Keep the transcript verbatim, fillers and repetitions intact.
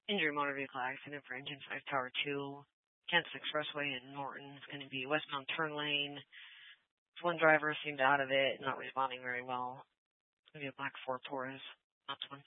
Injury motor vehicle accident for engine five tower two. Kansas Expressway in Norton. It's going to be westbound turn lane. One driver seemed out of it, not responding very well. It's going to be a black Ford Taurus. Not one.